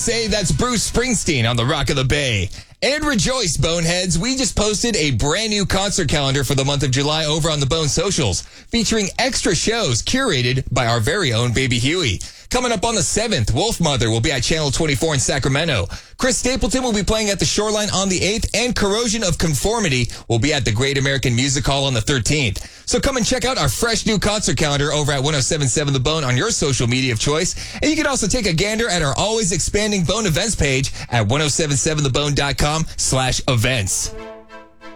say that's Bruce Springsteen on the Rock of the Bay. And rejoice, Boneheads. We just posted a brand new concert calendar for the month of July over on the Bone socials, featuring extra shows curated by our very own Baby Huey. Coming up on the 7th, Wolfmother will be at Channel 24 in Sacramento. Chris Stapleton will be playing at the Shoreline on the 8th, and Corrosion of Conformity will be at the Great American Music Hall on the 13th. So come and check out our fresh new concert calendar over at 1077 The Bone on your social media of choice. And you can also take a gander at our always expanding Bone events page at 1077thebone.com/events.